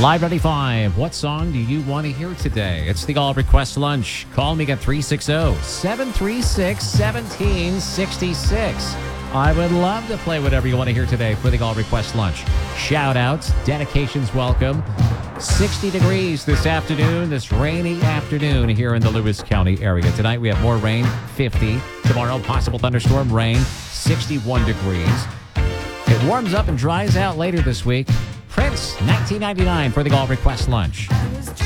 Live 95. What song do you want to hear today? It's the All Request Lunch. Call me at 360-736-1766. I would love to play whatever you want to hear today for the All Request Lunch. Shout outs, dedications welcome. 60 degrees this afternoon, this rainy afternoon here in the Lewis County area. Tonight we have more rain, 50. Tomorrow, possible thunderstorm, rain, 61 degrees. It warms up and dries out later this week. Prince, 1999 for the All Request Lunch.